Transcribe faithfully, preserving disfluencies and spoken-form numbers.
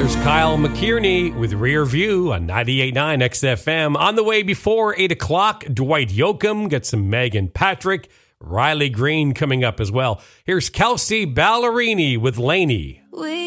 Here's Kyle McKierney with Rear View on ninety-eight point nine X F M. On the way before eight o'clock, Dwight Yoakam, get some Megan Patrick, Riley Green coming up as well. Here's Kelsey Ballerini with Laney. We